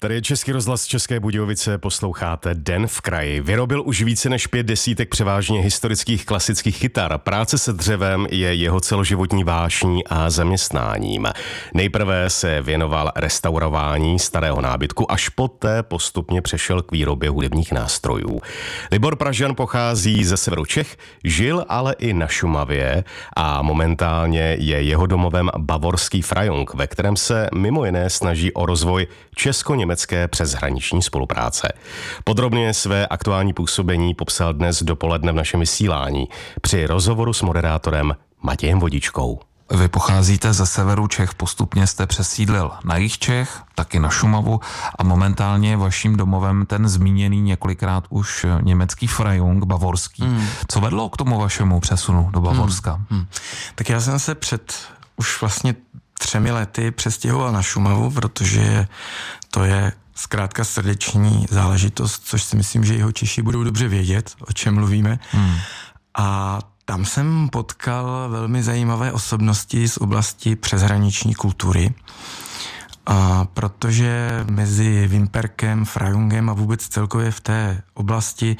Tady je Český rozhlas České Budějovice, posloucháte Den v kraji. Vyrobil už více než 5 desítek převážně historických klasických kytar. Práce se dřevem je jeho celoživotní vášní a zaměstnáním. Nejprve se věnoval restaurování starého nábytku, až poté postupně přešel k výrobě hudebních nástrojů. Libor Pražan pochází ze severu Čech, žil ale i na Šumavě a momentálně je jeho domovem bavorský Frajung, ve kterém se mimo jiné snaží o rozvoj česko-německé přeshraniční spolupráce. Podrobně své aktuální působení popsal dnes dopoledne v našem vysílání při rozhovoru s moderátorem Matějem Vodičkou. Vy pocházíte ze severu Čech, postupně jste přesídlil na jih Čech, taky na Šumavu a momentálně je vaším domovem ten zmíněný několikrát už německý Frajung, bavorský. Co vedlo k tomu vašemu přesunu do Bavorska? Tak já jsem se před už vlastně 3 lety přestěhoval na Šumavu, protože to je zkrátka srdeční záležitost, což si myslím, že jeho Češi budou dobře vědět, o čem mluvíme. A tam jsem potkal velmi zajímavé osobnosti z oblasti přeshraniční kultury, protože mezi Vimperkem, Frajungem a vůbec celkově v té oblasti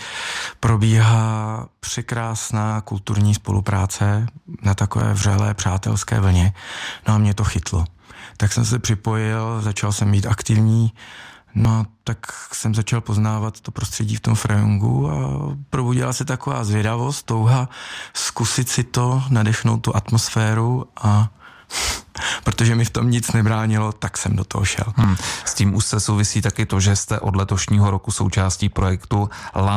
probíhá překrásná kulturní spolupráce na takové vřelé přátelské vlně. No a mě to chytlo. Tak jsem se připojil, začal jsem být aktivní, no tak jsem začal poznávat to prostředí v tom Frajungu a probudila se taková zvědavost, touha zkusit si to, nadechnout tu atmosféru a protože mi v tom nic nebránilo, tak jsem do toho šel. S tím už se souvisí taky to, že jste od letošního roku součástí projektu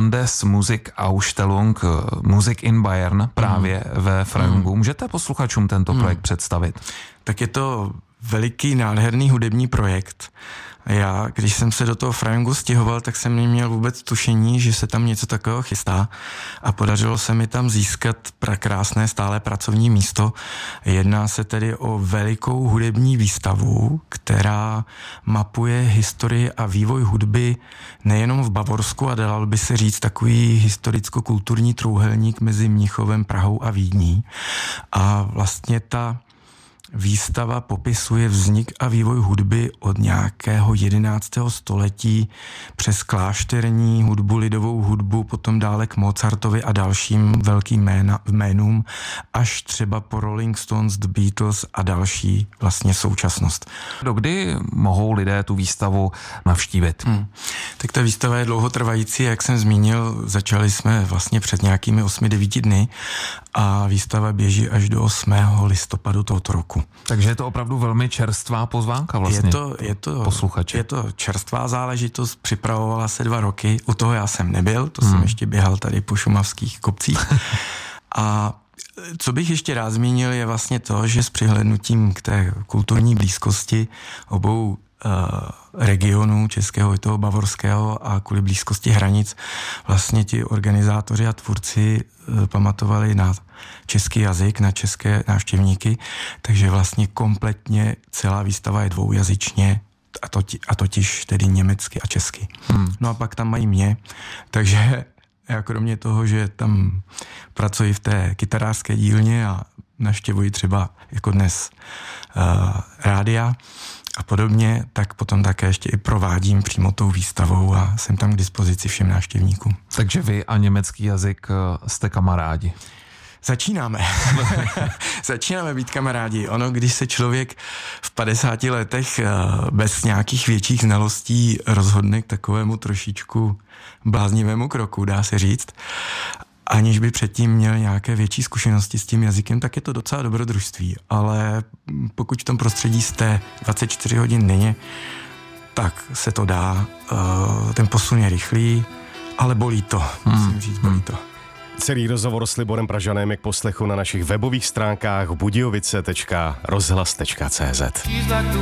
Landesmusikausstellung Musik in Bayern právě ve Frajungu. Můžete posluchačům tento projekt představit? Tak je to veliký, nádherný hudební projekt. Já, když jsem se do toho Frajungu stěhoval, tak jsem neměl vůbec tušení, že se tam něco takového chystá a podařilo se mi tam získat krásné stále pracovní místo. Jedná se tedy o velikou hudební výstavu, která mapuje historii a vývoj hudby nejenom v Bavorsku a dalo by se říct takový historicko-kulturní trůhelník mezi Mnichovem, Prahou a Vídní. A vlastně ta výstava popisuje vznik a vývoj hudby od nějakého 11. století přes klášterní hudbu, lidovou hudbu, potom dále k Mozartovi a dalším velkým jménům, až třeba po Rolling Stones, The Beatles a další vlastně současnost. Dokdy mohou lidé tu výstavu navštívit? Tak ta výstava je dlouhotrvající, jak jsem zmínil, začali jsme vlastně před nějakými 8-9 dny a výstava běží až do 8. listopadu tohoto roku. Takže je to opravdu velmi čerstvá pozvánka vlastně. Je to posluchači. Je to čerstvá záležitost, připravovala se 2 roky, u toho já jsem nebyl, to jsem ještě běhal tady po šumavských kopcích. A co bych ještě rád zmínil, je vlastně to, že s přihlédnutím k té kulturní blízkosti obou regionů českého i toho bavorského a kvůli blízkosti hranic vlastně ti organizátoři a tvůrci pamatovali na český jazyk, na české návštěvníky, takže vlastně kompletně celá výstava je dvoujazyčně, a totiž tedy německy a česky. No a pak tam mají mě, takže já kromě toho, že tam pracuji v té kytarářské dílně a navštěvuji třeba jako dnes rádia a podobně, tak potom také ještě i provádím přímo tou výstavou a jsem tam k dispozici všem návštěvníkům. Takže vy a německý jazyk jste kamarádi. Začínáme být kamarádi. Ono, když se člověk v 50 letech bez nějakých větších znalostí rozhodne k takovému trošičku bláznivému kroku, dá se říct, aniž by předtím měl nějaké větší zkušenosti s tím jazykem, tak je to docela dobrodružství. Ale pokud v tom prostředí jste 24 hodin denně, tak se to dá. Ten posun je rychlý, ale bolí to. Musím říct, bolí to. Celý rozhovor s Liborem Pražanem je k poslechu na našich webových stránkách budějovice.rozhlas.cz.